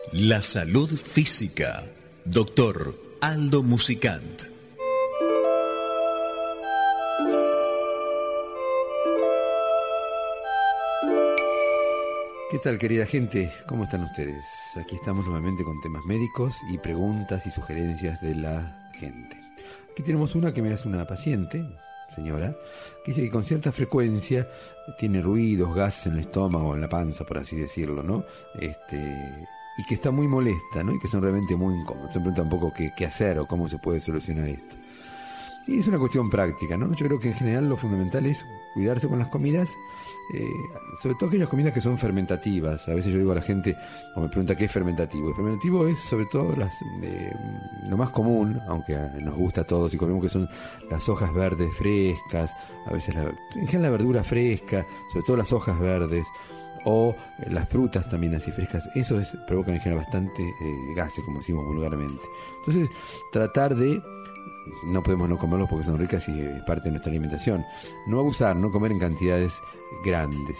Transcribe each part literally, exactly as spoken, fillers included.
La salud física. Doctor Aldo Musicant. ¿Qué tal, querida gente? ¿Cómo están ustedes? Aquí estamos nuevamente con temas médicos y preguntas y sugerencias de la gente. Aquí tenemos una que me hace una paciente, señora, que dice que con cierta frecuencia tiene ruidos, gases en el estómago, en la panza, por así decirlo, ¿no? Este, y que está muy molesta, ¿no? Y que son realmente muy incómodos. Se pregunta un poco qué, qué hacer o cómo se puede solucionar esto. Y es una cuestión práctica, ¿no? Yo creo que en general lo fundamental es cuidarse con las comidas, eh, sobre todo aquellas comidas que son fermentativas. A veces yo digo a la gente, o me pregunta qué es fermentativo. El fermentativo es sobre todo las, eh, lo más común, aunque nos gusta a todos y comemos, que son las hojas verdes frescas, a veces la, en general la verdura fresca, sobre todo las hojas verdes, o eh, las frutas también así frescas. Eso es, provoca en general bastante eh, gases, como decimos vulgarmente. Entonces, tratar de... no podemos no comerlos porque son ricas y es parte de nuestra alimentación. No abusar, no comer en cantidades grandes.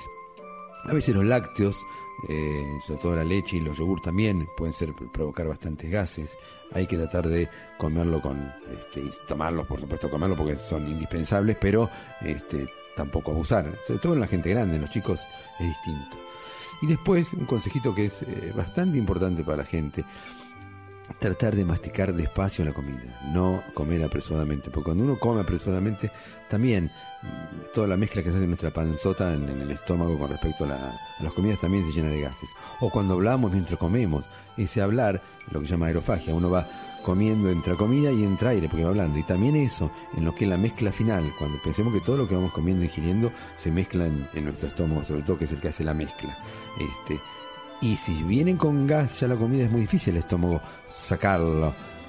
A veces los lácteos, eh, sobre todo la leche y los yogur también, pueden ser provocar bastantes gases. Hay que tratar de comerlo con, este, y tomarlos, por supuesto, comerlos porque son indispensables, pero este, tampoco abusar. Sobre todo en la gente grande, en los chicos es distinto. Y después, un consejito que es eh, bastante importante para la gente: tratar de masticar despacio la comida, no comer apresuradamente, porque cuando uno come apresuradamente, también toda la mezcla que se hace en nuestra panzota, en, en el estómago con respecto a, la, a las comidas, también se llena de gases. O cuando hablamos mientras comemos, ese hablar, lo que se llama aerofagia, uno va comiendo entre comida y entre aire porque va hablando, y también eso, en lo que es la mezcla final, cuando pensemos que todo lo que vamos comiendo e ingiriendo se mezcla en, en nuestro estómago, sobre todo, que es el que hace la mezcla. Este... Y si vienen con gas ya la comida, es muy difícil el estómago sacarlo.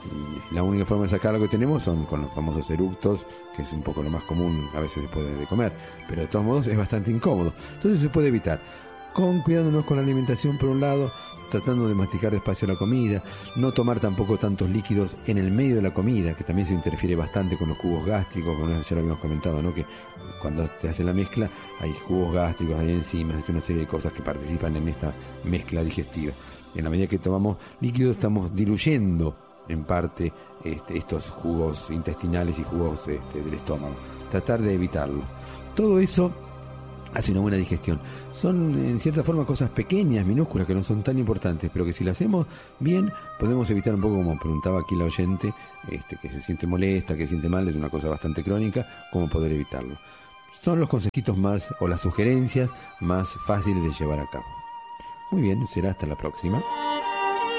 La única forma de sacarlo que tenemos son con los famosos eructos, que es un poco lo más común a veces después de comer. Pero de todos modos es bastante incómodo. Entonces se puede evitar con cuidándonos con la alimentación por un lado, tratando de masticar despacio la comida, no tomar tampoco tantos líquidos en el medio de la comida, que también se interfiere bastante con los jugos gástricos, como ya lo habíamos comentado, ¿no? Que cuando te hace la mezcla hay jugos gástricos, hay enzimas, hay una serie de cosas que participan en esta mezcla digestiva. En la medida que tomamos líquidos estamos diluyendo en parte este, estos jugos intestinales y jugos este, del estómago. Tratar de evitarlo. Todo eso hace una buena digestión. Son en cierta forma cosas pequeñas, minúsculas, que no son tan importantes, pero que si las hacemos bien podemos evitar un poco, como preguntaba aquí la oyente, este, que se siente molesta, que se siente mal, es una cosa bastante crónica, cómo poder evitarlo. Son los consejitos más, o las sugerencias más fáciles de llevar a cabo. Muy bien, será hasta la próxima.